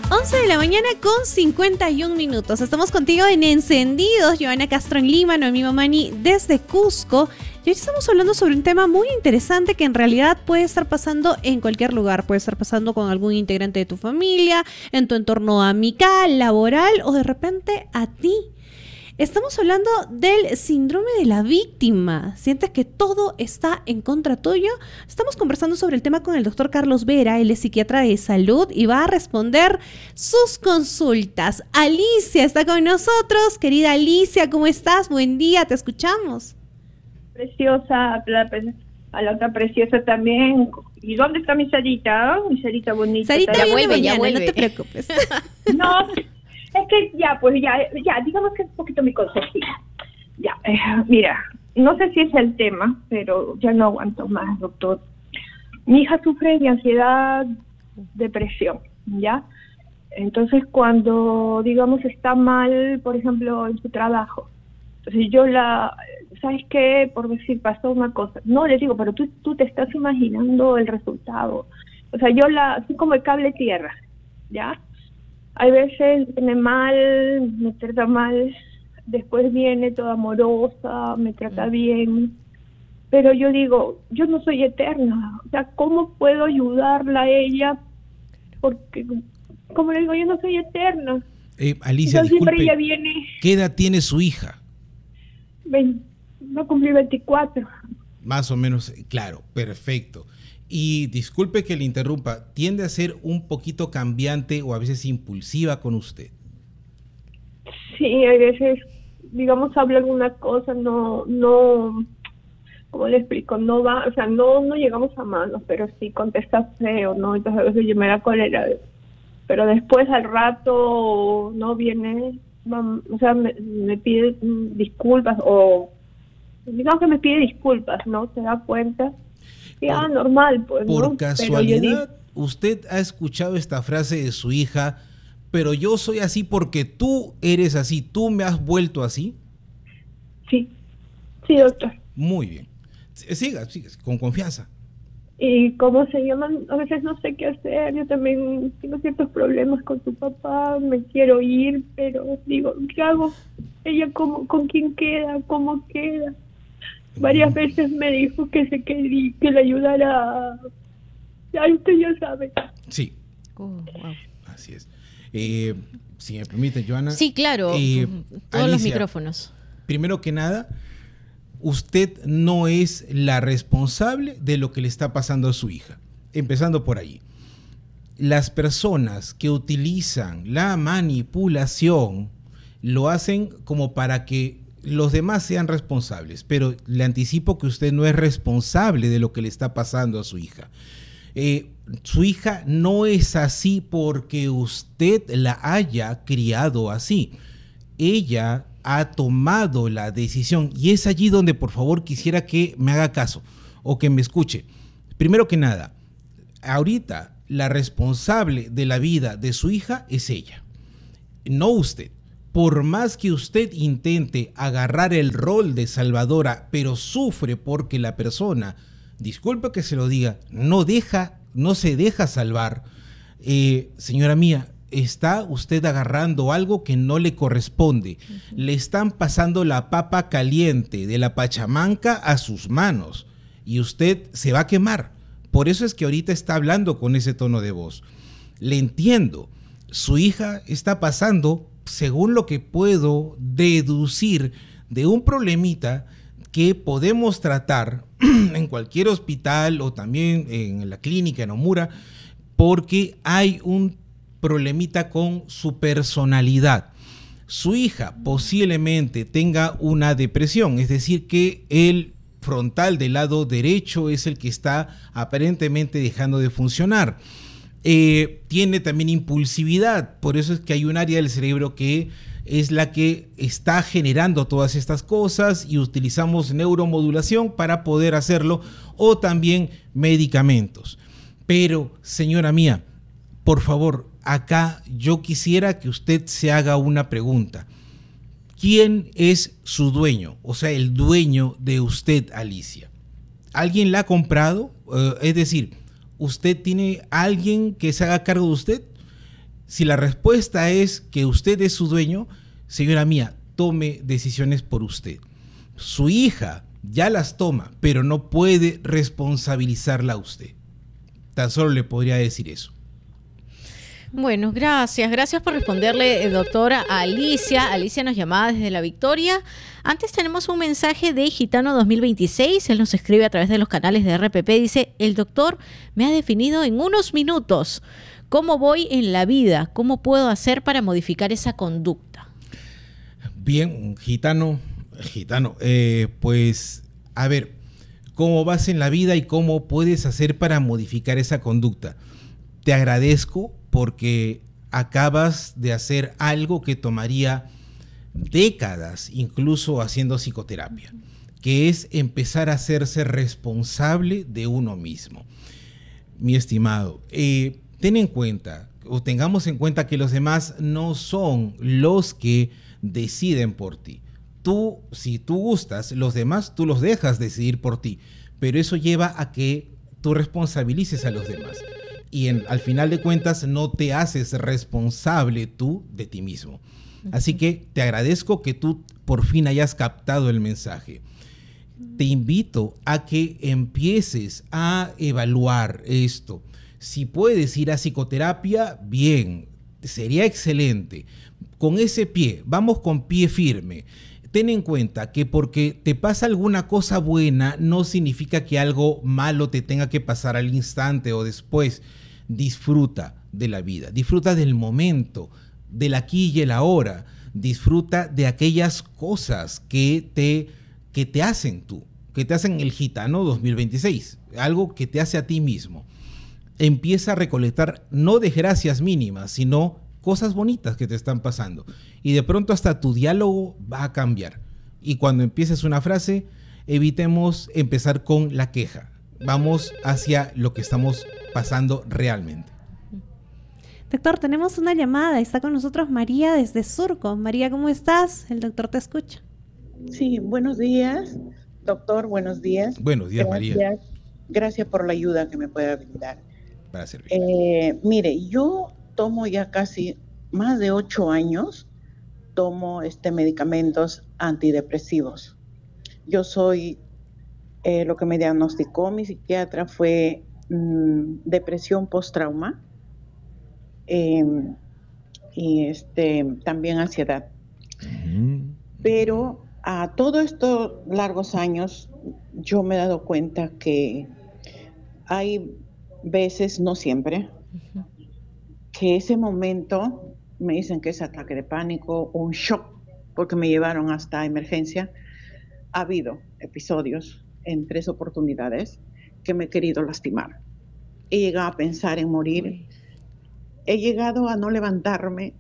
11 de la mañana con 51 minutos. Estamos contigo en Encendidos. Joana Castro en Lima, Noemí Mamani desde Cusco. Y hoy estamos hablando sobre un tema muy interesante que en realidad puede estar pasando en cualquier lugar. Puede estar pasando con algún integrante de tu familia, en tu entorno amical, laboral o de repente a ti. Estamos hablando del síndrome de la víctima. ¿Sientes que todo está en contra tuyo? Estamos conversando sobre el tema con el doctor Carlos Vera. Él es psiquiatra de salud y va a responder sus consultas. Alicia está con nosotros. Querida Alicia, ¿cómo estás? Buen día, te escuchamos. Preciosa, a la otra preciosa también. ¿Y dónde está mi Sarita? Mi Sarita bonita. Sarita ya vuelve, vuelve, ya vuelve. No te preocupes. No, es que ya, digamos que es un poquito mi consejito. Ya, mira, no sé si es el tema, pero ya no aguanto más, doctor. Mi hija sufre de ansiedad, depresión, ¿ya? Entonces cuando, digamos, está mal, por ejemplo, en su trabajo, entonces yo ¿sabes qué? Por decir, pasó una cosa. No, le digo, pero tú te estás imaginando el resultado. O sea, así como el cable tierra, ¿ya? Hay veces viene mal, me trata mal, después viene toda amorosa, me trata bien. Pero yo digo, yo no soy eterna. O sea, ¿cómo puedo ayudarla a ella? Porque, como le digo, yo no soy eterna. Alicia, entonces, disculpe, siempre ella viene. ¿Qué edad tiene su hija? No cumplí 24. Más o menos, claro, perfecto. Y disculpe que le interrumpa, ¿tiende a ser un poquito cambiante o a veces impulsiva con usted? Sí, hay veces, digamos, habla alguna cosa, no, ¿cómo le explico? No va, o sea, no llegamos a manos, pero sí contesta feo, ¿no? Entonces a veces yo me da cólera, pero después al rato no viene, o sea, me pide disculpas o digamos que me pide disculpas, ¿no? Se da cuenta. Ya, normal, pues, Por ¿no? casualidad, usted ha escuchado esta frase de su hija, pero yo soy así porque tú eres así, ¿tú me has vuelto así? Sí, doctor. Muy bien. Siga, con confianza. Y cómo se llaman, a veces no sé qué hacer, yo también tengo ciertos problemas con su papá, me quiero ir, pero digo, ¿qué hago? Ella con quién queda, cómo queda. Varias veces me dijo que le ayudara. Ya usted ya sabe. Sí. Wow. Así es. Si me permite, Joana. Sí, claro. Todos Alicia, los micrófonos. Primero que nada, usted no es la responsable de lo que le está pasando a su hija. Empezando por ahí. Las personas que utilizan la manipulación lo hacen como para que los demás sean responsables, pero le anticipo que usted no es responsable de lo que le está pasando a su hija. Su hija no es así porque usted la haya criado así. Ella ha tomado la decisión y es allí donde por favor quisiera que me haga caso o que me escuche. Primero que nada, ahorita la responsable de la vida de su hija es ella, no usted. Por más que usted intente agarrar el rol de salvadora, pero sufre porque la persona, disculpe que se lo diga, no se deja salvar, señora mía, está usted agarrando algo que no le corresponde. Le están pasando la papa caliente de la pachamanca a sus manos y usted se va a quemar. Por eso es que ahorita está hablando con ese tono de voz. Le entiendo, su hija está pasando, según lo que puedo deducir, de un problemita que podemos tratar en cualquier hospital o también en la clínica en Omura, porque hay un problemita con su personalidad. Su hija posiblemente tenga una depresión, es decir, que el frontal del lado derecho es el que está aparentemente dejando de funcionar. Tiene también impulsividad, por eso es que hay un área del cerebro que es la que está generando todas estas cosas y utilizamos neuromodulación para poder hacerlo o también medicamentos. Pero, señora mía, por favor, acá yo quisiera que usted se haga una pregunta. ¿Quién es su dueño? O sea, el dueño de usted, Alicia. ¿Alguien la ha comprado? Es decir, ¿usted tiene alguien que se haga cargo de usted? Si la respuesta es que usted es su dueño, señora mía, tome decisiones por usted. Su hija ya las toma, pero no puede responsabilizarla a usted. Tan solo le podría decir eso. Bueno, gracias por responderle, doctora, a Alicia. Alicia nos llamaba desde La Victoria. Antes tenemos un mensaje de Gitano 2026, él nos escribe a través de los canales de RPP, dice: el doctor me ha definido en unos minutos cómo voy en la vida, cómo puedo hacer para modificar esa conducta. Bien, Gitano, pues a ver, ¿cómo vas en la vida y cómo puedes hacer para modificar esa conducta? Te agradezco porque acabas de hacer algo que tomaría décadas, incluso haciendo psicoterapia, que es empezar a hacerse responsable de uno mismo. Mi estimado, ten en cuenta, o tengamos en cuenta que los demás no son los que deciden por ti. Tú, si tú gustas, los demás tú los dejas decidir por ti, pero eso lleva a que tú responsabilices a los demás. Y al final de cuentas no te haces responsable tú de ti mismo. Así que te agradezco que tú por fin hayas captado el mensaje. Te invito a que empieces a evaluar esto. Si puedes ir a psicoterapia, bien, sería excelente. Con ese pie, vamos con pie firme. Ten en cuenta que porque te pasa alguna cosa buena no significa que algo malo te tenga que pasar al instante o después. Disfruta de la vida, disfruta del momento, del aquí y el ahora, disfruta de aquellas cosas que te hacen tú, que te hacen el Gitano 2026, algo que te hace a ti mismo. Empieza a recolectar no desgracias mínimas, sino cosas bonitas que te están pasando. Y de pronto hasta tu diálogo va a cambiar. Y cuando empieces una frase, evitemos empezar con la queja. Vamos hacia lo que estamos pasando realmente. Doctor, tenemos una llamada. Está con nosotros María desde Surco. María, ¿cómo estás? El doctor te escucha. Sí, buenos días, doctor, buenos días. Buenos días, gracias, María. Gracias por la ayuda que me puede brindar. Para servir. Mire, yo tomo ya casi más de 8 años, tomo medicamentos antidepresivos. Yo soy, lo que me diagnosticó mi psiquiatra fue depresión post-trauma y también ansiedad. Pero a todos estos largos años yo me he dado cuenta que hay veces, no siempre, que ese momento me dicen que es ataque de pánico o un shock porque me llevaron hasta emergencia. Ha habido episodios en 3 oportunidades que me he querido lastimar. He llegado a pensar en morir. He llegado a no levantarme,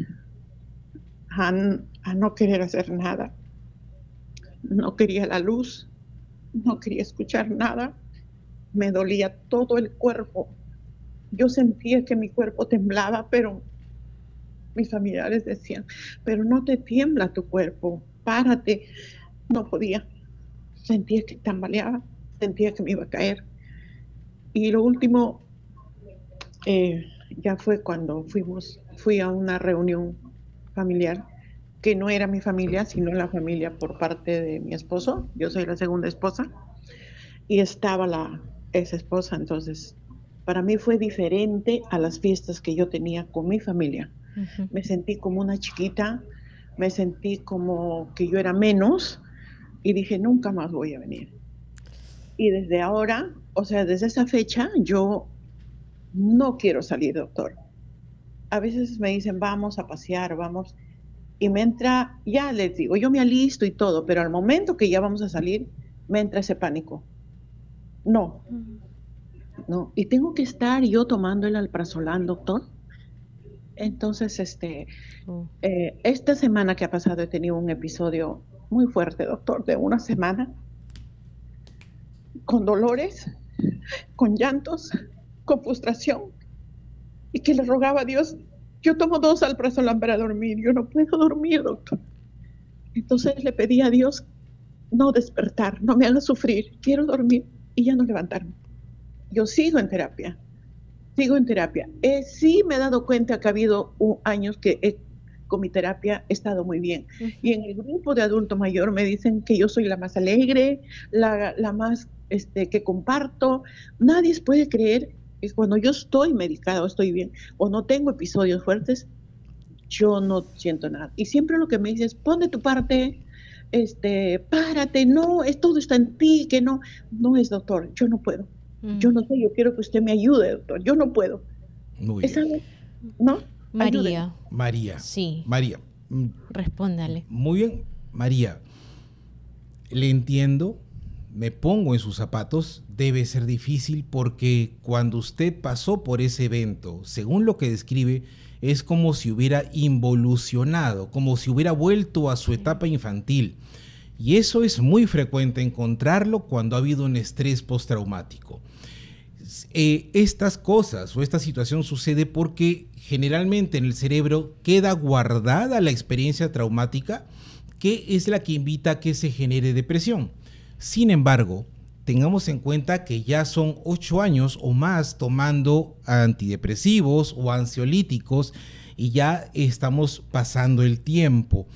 a no querer hacer nada. No quería la luz, no quería escuchar nada. Me dolía todo el cuerpo. Yo sentía que mi cuerpo temblaba, pero mis familiares decían, pero no te tiembla tu cuerpo, párate. No podía. Sentía que tambaleaba, sentía que me iba a caer. Y lo último, ya fue cuando fui a una reunión familiar, que no era mi familia, sino la familia por parte de mi esposo. Yo soy la segunda esposa, y estaba esa esposa. Entonces, para mí fue diferente a las fiestas que yo tenía con mi familia. Uh-huh. Me sentí como una chiquita, me sentí como que yo era menos, y dije, nunca más voy a venir. Y desde ahora, desde esa fecha, yo no quiero salir, doctor. A veces me dicen, vamos a pasear, vamos, y me entra, ya les digo, yo me alisto y todo, pero al momento que ya vamos a salir, me entra ese pánico. No, y tengo que estar yo tomando el alprazolam, doctor. Entonces, esta semana que ha pasado he tenido un episodio muy fuerte, doctor, de una semana, con dolores, con llantos, con frustración, y que le rogaba a Dios, yo tomo 2 alprazolam para dormir, yo no puedo dormir, doctor. Entonces le pedí a Dios no despertar, no me haga sufrir, quiero dormir y ya no levantarme. Yo sigo en terapia, Sigo en terapia. Sí me he dado cuenta que ha habido años que con mi terapia he estado muy bien. Y en el grupo de adulto mayor me dicen que yo soy la más alegre, la más que comparto. Nadie puede creer que cuando yo estoy medicada o estoy bien o no tengo episodios fuertes, yo no siento nada. Y siempre lo que me dices, pon de tu parte, párate, no, todo está en ti, que no es, doctor, yo no puedo. Yo no sé, yo quiero que usted me ayude, doctor, yo no puedo. Muy bien. Algo, ¿no? María. María. Sí. María. Respóndale. Muy bien, María. Le entiendo, me pongo en sus zapatos, debe ser difícil porque cuando usted pasó por ese evento, según lo que describe, es como si hubiera involucionado, como si hubiera vuelto a su etapa infantil. Y eso es muy frecuente encontrarlo cuando ha habido un estrés postraumático. Estas cosas o esta situación sucede porque generalmente en el cerebro queda guardada la experiencia traumática, que es la que invita a que se genere depresión. Sin embargo, tengamos en cuenta que ya son 8 años o más tomando antidepresivos o ansiolíticos y ya estamos pasando el tiempo.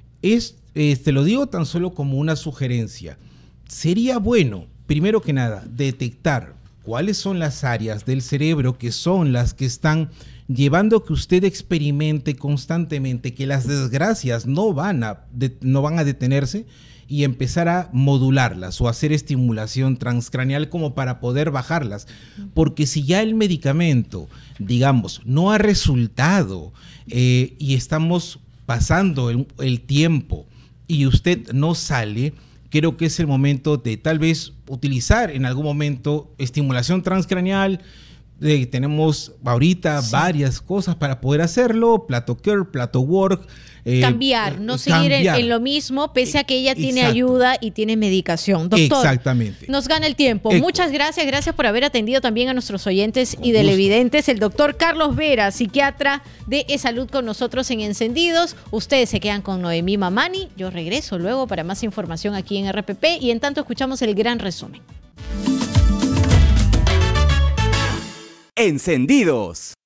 Te lo digo tan solo como una sugerencia. Sería bueno, primero que nada, detectar cuáles son las áreas del cerebro que son las que están llevando que usted experimente constantemente que las desgracias no van a detenerse, y empezar a modularlas o hacer estimulación transcraneal como para poder bajarlas. Porque si ya el medicamento, digamos, no ha resultado y estamos pasando el tiempo y usted no sale, creo que es el momento de tal vez utilizar en algún momento estimulación transcraneal. Tenemos ahorita varias cosas para poder hacerlo, Plato Care, Plato Work. Cambiar, no seguir en lo mismo, pese a que ella tiene ayuda y tiene medicación. Doctor, exactamente. Nos gana el tiempo. Muchas gracias por haber atendido también a nuestros oyentes y televidentes. El doctor Carlos Vera, psiquiatra de E-Salud, con nosotros en Encendidos. Ustedes se quedan con Noemí Mamani. Yo regreso luego para más información aquí en RPP y en tanto escuchamos el gran resumen. Encendidos.